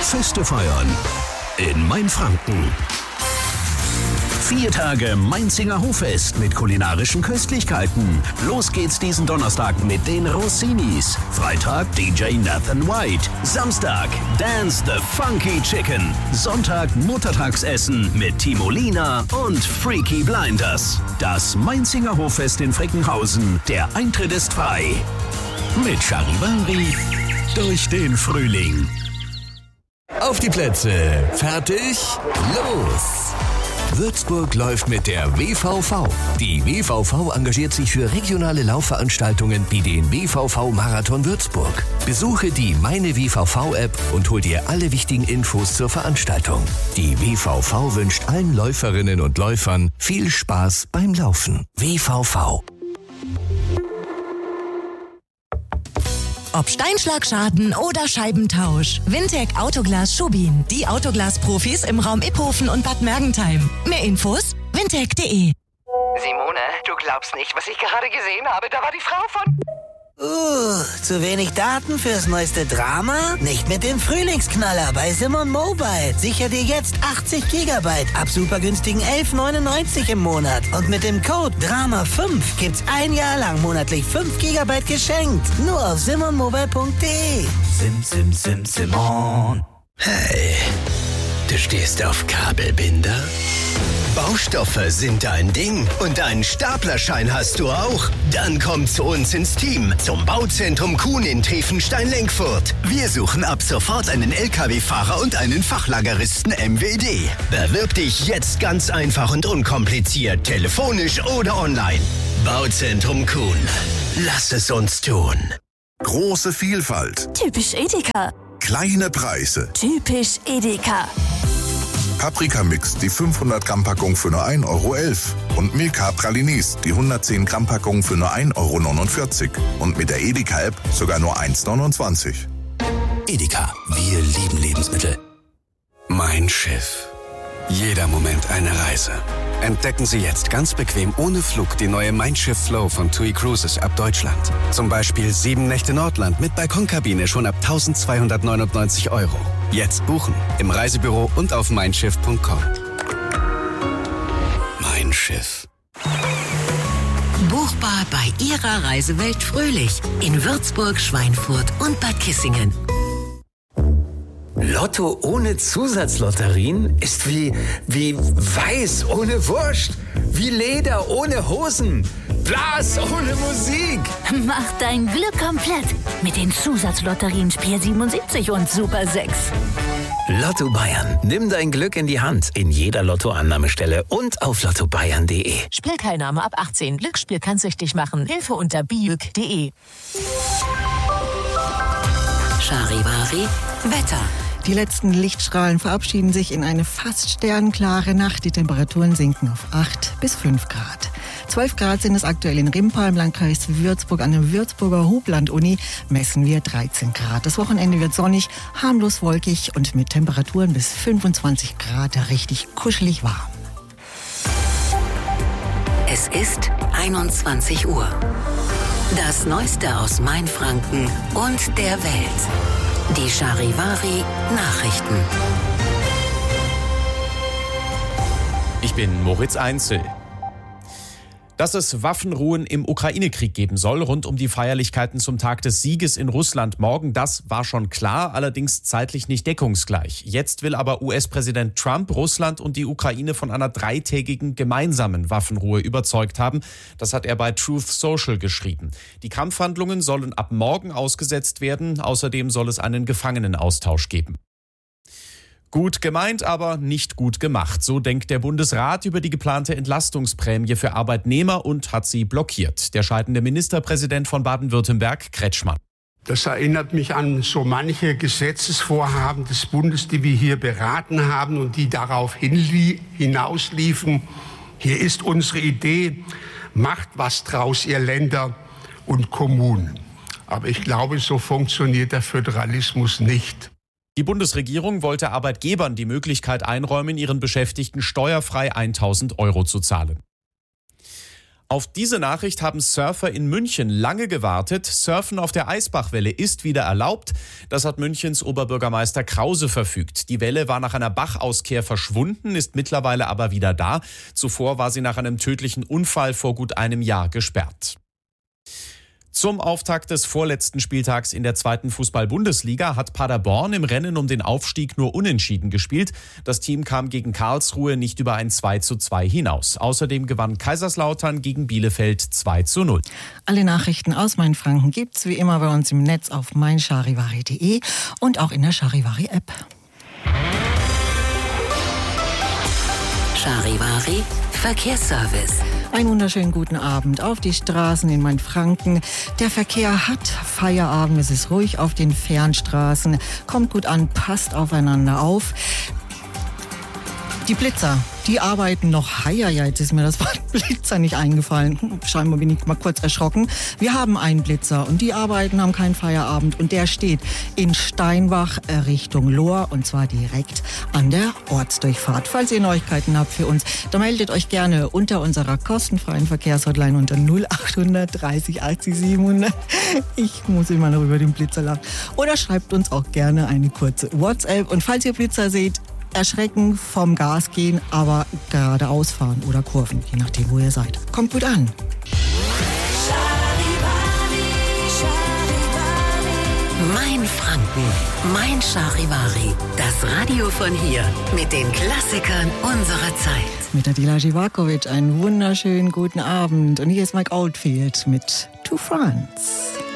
Feste feiern in Mainfranken. 4 Tage Mainzinger Hoffest mit kulinarischen Köstlichkeiten. Los geht's diesen Donnerstag mit den Rossinis. Freitag DJ Nathan White. Samstag Dance the Funky Chicken. Sonntag Muttertagsessen mit Timolina und Freaky Blinders. Das Mainzinger Hoffest in Frickenhausen. Der Eintritt ist frei. Mit Charivari durch den Frühling. Auf die Plätze. Fertig? Los! Würzburg läuft mit der WVV. Die WVV engagiert sich für regionale Laufveranstaltungen wie den WVV Marathon Würzburg. Besuche die Meine WVV-App und hol dir alle wichtigen Infos zur Veranstaltung. Die WVV wünscht allen Läuferinnen und Läufern viel Spaß beim Laufen. WVV. Ob Steinschlagschaden oder Scheibentausch. Wintec Autoglas Schubin. Die Autoglas-Profis im Raum Iphofen und Bad Mergentheim. Mehr Infos: wintec.de. Simone, du glaubst nicht, was ich gerade gesehen habe. Da war die Frau von... Zu wenig Daten fürs neueste Drama? Nicht mit dem Frühlingsknaller bei Simon Mobile. Sicher dir jetzt 80 Gigabyte ab super günstigen 11,99 im Monat. Und mit dem Code DRAMA5 gibt's 1 Jahr lang monatlich 5 Gigabyte geschenkt. Nur auf simonmobile.de. Simon. Hey, du stehst auf Kabelbinder? Baustoffe sind dein Ding und einen Staplerschein hast du auch? Dann komm zu uns ins Team, zum Bauzentrum Kuhn in Triefenstein-Lenkfurt. Wir suchen ab sofort einen LKW-Fahrer und einen Fachlageristen MWD. Bewirb dich jetzt ganz einfach und unkompliziert, telefonisch oder online. Bauzentrum Kuhn. Lass es uns tun. Große Vielfalt. Typisch Edeka. Kleine Preise. Typisch Edeka. Paprika-Mix, die 500-Gramm-Packung für nur 1,11 Euro. Und Milka Pralinis, die 110-Gramm-Packung für nur 1,49 Euro. Und mit der Edeka-App sogar nur 1,29 €. Edeka, wir lieben Lebensmittel. Mein Schiff. Jeder Moment eine Reise. Entdecken Sie jetzt ganz bequem ohne Flug die neue Mein Schiff Flow von TUI Cruises ab Deutschland. Zum Beispiel 7 Nächte Nordland mit Balkonkabine schon ab 1.299 €. Jetzt buchen im Reisebüro und auf meinschiff.com. Mein Schiff. Buchbar bei Ihrer Reisewelt Fröhlich in Würzburg, Schweinfurt und Bad Kissingen. Lotto ohne Zusatzlotterien ist wie Weiß ohne Wurst, wie Leder ohne Hosen, Blas ohne Musik. Mach dein Glück komplett mit den Zusatzlotterien Spiel 77 und Super 6. Lotto Bayern. Nimm dein Glück in die Hand in jeder Lottoannahmestelle und auf lottobayern.de. Spielteilnahme ab 18. Glücksspiel kann süchtig machen. Hilfe unter biück.de. Charivari Wetter. Die letzten Lichtstrahlen verabschieden sich in eine fast sternklare Nacht. Die Temperaturen sinken auf 8 bis 5 Grad. 12 Grad sind es aktuell in Rimpa im Landkreis Würzburg. An der Würzburger Hubland-Uni messen wir 13 Grad. Das Wochenende wird sonnig, harmlos wolkig und mit Temperaturen bis 25 Grad richtig kuschelig warm. Es ist 21 Uhr. Das Neueste aus Mainfranken und der Welt. Die Charivari Nachrichten. Ich bin Moritz Einzel. Dass es Waffenruhen im Ukraine-Krieg geben soll, rund um die Feierlichkeiten zum Tag des Sieges in Russland morgen, das war schon klar, allerdings zeitlich nicht deckungsgleich. Jetzt will aber US-Präsident Trump Russland und die Ukraine von einer 3-tägigen gemeinsamen Waffenruhe überzeugt haben. Das hat er bei Truth Social geschrieben. Die Kampfhandlungen sollen ab morgen ausgesetzt werden. Außerdem soll es einen Gefangenenaustausch geben. Gut gemeint, aber nicht gut gemacht. So denkt der Bundesrat über die geplante Entlastungsprämie für Arbeitnehmer und hat sie blockiert. Der scheidende Ministerpräsident von Baden-Württemberg, Kretschmann. Das erinnert mich an so manche Gesetzesvorhaben des Bundes, die wir hier beraten haben und die darauf hinausliefen. Hier ist unsere Idee, macht was draus, ihr Länder und Kommunen. Aber ich glaube, so funktioniert der Föderalismus nicht. Die Bundesregierung wollte Arbeitgebern die Möglichkeit einräumen, ihren Beschäftigten steuerfrei 1.000 € zu zahlen. Auf diese Nachricht haben Surfer in München lange gewartet. Surfen auf der Eisbachwelle ist wieder erlaubt. Das hat Münchens Oberbürgermeister Krause verfügt. Die Welle war nach einer Bachauskehr verschwunden, ist mittlerweile aber wieder da. Zuvor war sie nach einem tödlichen Unfall vor gut einem Jahr gesperrt. Zum Auftakt des vorletzten Spieltags in der 2. Fußball-Bundesliga hat Paderborn im Rennen um den Aufstieg nur unentschieden gespielt. Das Team kam gegen Karlsruhe nicht über ein 2:2 hinaus. Außerdem gewann Kaiserslautern gegen Bielefeld 2:0. Alle Nachrichten aus Mainfranken gibt's wie immer bei uns im Netz auf meincharivari.de und auch in der Charivari-App. Charivari Verkehrsservice. Einen wunderschönen guten Abend auf die Straßen in Mainfranken. Der Verkehr hat Feierabend, es ist ruhig auf den Fernstraßen. Kommt gut an, passt aufeinander auf. Die Blitzer, die arbeiten noch. Ja, jetzt ist mir das Wort Blitzer nicht eingefallen. Scheinbar bin ich mal kurz erschrocken. Wir haben einen Blitzer und die arbeiten, haben keinen Feierabend. Und der steht in Steinbach Richtung Lohr und zwar direkt an der Ortsdurchfahrt. Falls ihr Neuigkeiten habt für uns, dann meldet euch gerne unter unserer kostenfreien Verkehrshotline unter 0800 30 80 700. Ich muss immer noch über den Blitzer lachen. Oder schreibt uns auch gerne eine kurze WhatsApp. Und falls ihr Blitzer seht, erschrecken, vom Gas gehen, aber geradeaus fahren oder Kurven, je nachdem, wo ihr seid. Kommt gut an. Mein Franken, mein Charivari. Das Radio von hier mit den Klassikern unserer Zeit. Mit Adila Jivakovic einen wunderschönen guten Abend. Und hier ist Mike Oldfield mit To France.